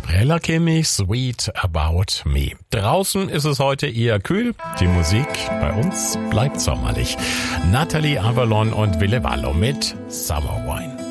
Gabriella Kimmey, Sweet About Me. Draußen ist es heute eher kühl. Die Musik bei uns bleibt sommerlich. Natalie Avalon und Ville Valo mit Summer Wine.